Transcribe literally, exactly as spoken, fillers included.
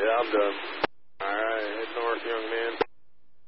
Job done. All right, head north, young man.